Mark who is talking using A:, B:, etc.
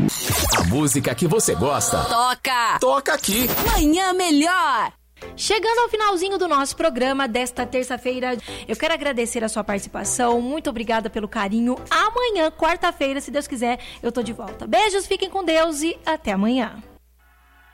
A: A música que você gosta.
B: Toca!
A: Toca aqui.
B: Manhã Melhor.
C: Chegando ao finalzinho do nosso programa desta terça-feira, eu quero agradecer a sua participação. Muito obrigada pelo carinho. Amanhã, quarta-feira, se Deus quiser, eu tô de volta. Beijos, fiquem com Deus e até amanhã.